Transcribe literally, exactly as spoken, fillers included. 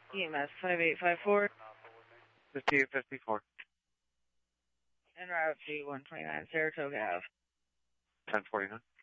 E M S five eight five four. fifty-eight fifty-four. En route to one twenty-nine Saratoga Ave. ten forty-nine.